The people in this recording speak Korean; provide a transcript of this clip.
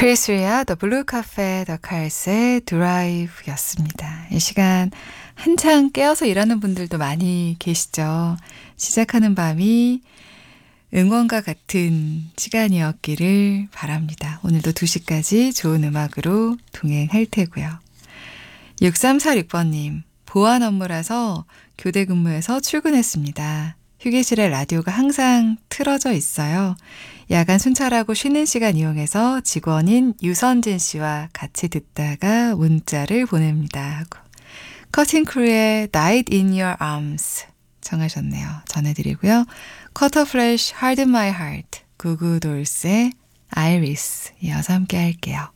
크리스 리아, 더 블루 카페, 더 칼스의 드라이브였습니다. 이 시간 한창 깨어서 일하는 분들도 많이 계시죠. 시작하는 밤이 응원과 같은 시간이었기를 바랍니다. 오늘도 2시까지 좋은 음악으로 동행할 테고요. 6346번님, 보안 업무라서 교대 근무에서 출근했습니다. 휴게실에 라디오가 항상 틀어져 있어요. 야간 순찰하고 쉬는 시간 이용해서 직원인 유선진 씨와 같이 듣다가 문자를 보냅니다. 하고 커팅 크루의 Night in Your Arms 정하셨네요. 전해드리고요. 쿼터 플래시 Hard in My Heart, 구구돌스의 Iris 이어서 함께 할게요.